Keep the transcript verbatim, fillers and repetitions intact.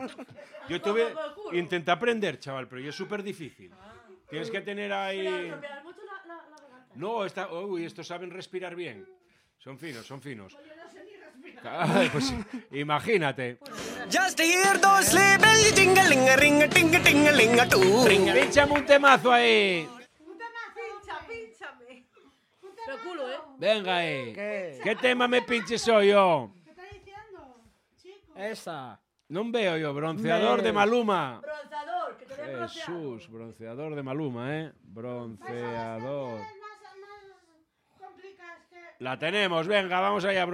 Yo tuve... Intenté aprender, chaval, pero yo es súper difícil. Tienes que tener ahí... No, está... Uy, estos saben respirar bien. Son finos, son finos. Ay, pues imagínate. Just hear those sleigh bells jingling a ring a ting a ting a ling a too. Pínchame un temazo ahí. Un temazo. Pincha, pínchame. Un Pero culo, ¿eh? Venga ahí. ¿Qué? ¿Qué tema me pinches hoy yo? ¿Qué está diciendo, chico? Esa. No veo yo. Bronceador de Maluma. Bronceador, que te den bronceado. Jesús, bronceador de Maluma, ¿eh? Bronceador. Más, más complicadas que... La tenemos, venga, vamos allá.